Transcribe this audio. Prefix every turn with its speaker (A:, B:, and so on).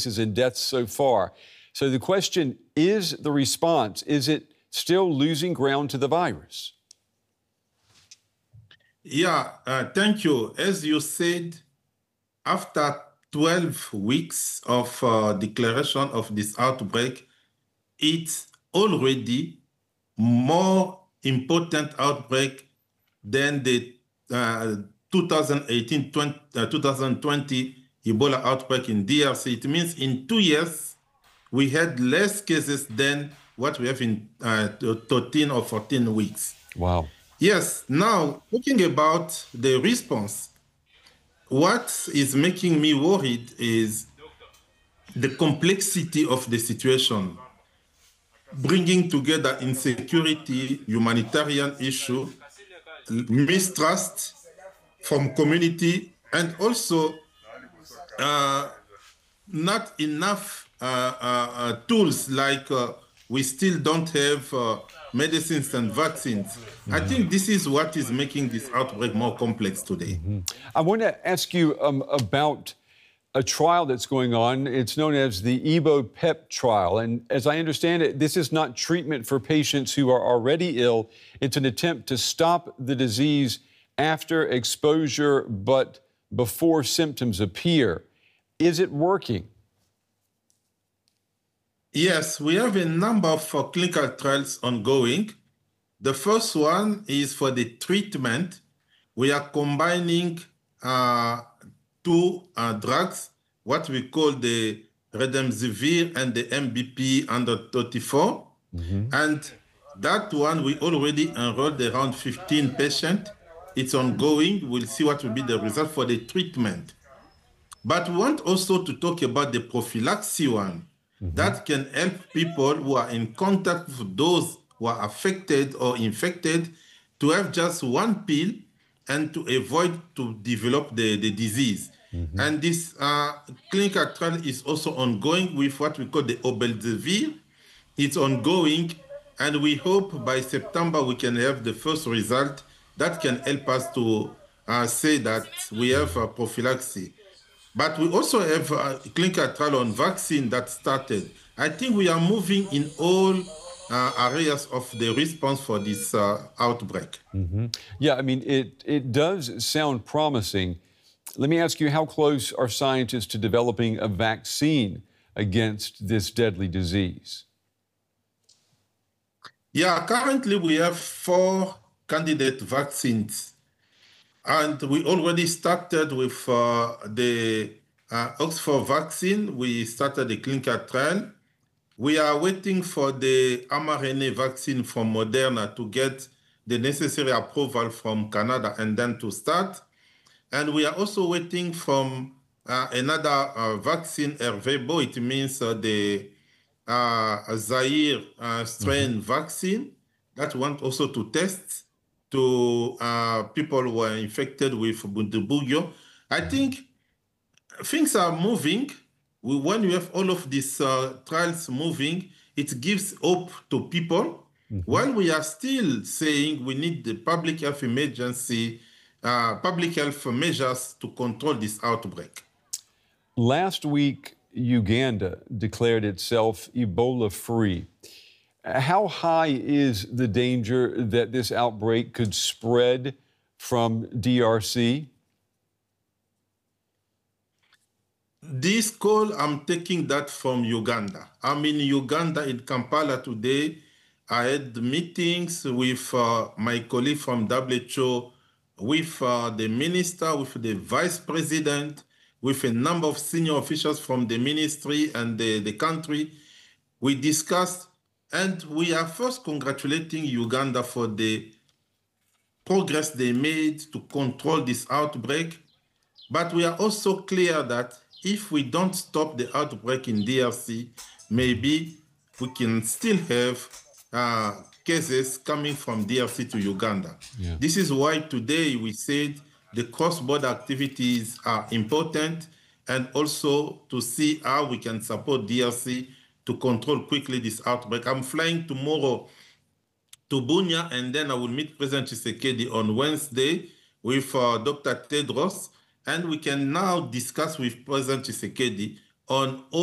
A: cases and deaths so far. So the question is the response, is it still losing ground to the virus?
B: Yeah, thank you. As you said, after 12 weeks of declaration of this outbreak, it's already more important outbreak than the 2018-2020 Ebola outbreak in DRC. It means in 2 years, we had less cases than what we have in 13 or 14 weeks.
A: Wow.
B: Yes, now talking about the response, what is making me worried is the complexity of the situation, bringing together insecurity, humanitarian issue, mistrust from community, and also not enough tools, like we still don't have medicines and vaccines. I think this is what is making this outbreak more complex today.
A: I want to ask you about a trial that's going on. It's known as the EBO-PEP trial. And as I understand it, this is not treatment for patients who are already ill. It's an attempt to stop the disease after exposure, but before symptoms appear. Is it working?
B: Yes, we have a number of clinical trials ongoing. The first one is for the treatment. We are combining two drugs, what we call the Remdesivir and the MBP under 34. And that one, we already enrolled around 15 patients. It's ongoing. We'll see what will be the result for the treatment. But we want also to talk about the prophylaxis one that can help people who are in contact with those who are affected or infected to have just one pill and to avoid to develop the disease. And this clinical trial is also ongoing with what we call the Remdesivir. It's ongoing, and we hope by September we can have the first result that can help us to say that we have a prophylaxis. But we also have a clinical trial on vaccine that started. I think we are moving in all areas of the response for this outbreak.
A: Yeah, I mean, it does sound promising. Let me ask you, how close are scientists to developing a vaccine against this deadly disease?
B: Yeah, currently we have 4 candidate vaccines. And we already started with the Oxford vaccine. We started the clinical trial. We are waiting for the mRNA vaccine from Moderna to get the necessary approval from Canada and then to start. And we are also waiting from another vaccine, Ervebo. It means the Zaire strain vaccine that we want also to test to people who are infected with Bundibugyo. I think things are moving. When you have all of these trials moving, it gives hope to people. While we are still saying we need the public health emergency, public health measures to control this outbreak.
A: Last week, Uganda declared itself Ebola-free. How high is the danger that this outbreak could spread from DRC?
B: This call, I'm taking that from Uganda. I'm in Uganda, in Kampala today. I had meetings with my colleague from WHO, with the minister, with the vice president, with a number of senior officials from the ministry and the country. We discussed, and we are first congratulating Uganda for the progress they made to control this outbreak. But we are also clear that if we don't stop the outbreak in DRC, maybe we can still have cases coming from DRC to Uganda.
A: Yeah.
B: This is why today we said the cross-border activities are important, and also to see how we can support DRC to control quickly this outbreak. I'm flying tomorrow to Bunia, and then I will meet President Tshisekedi on Wednesday with Dr. Tedros, and we can now discuss with President Tshisekedi on